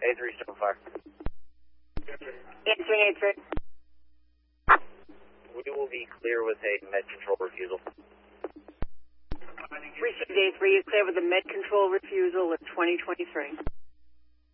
A3 still fire. Answering A3. We will be clear with a med control refusal. Received A3, you clear with a med control refusal of 2023.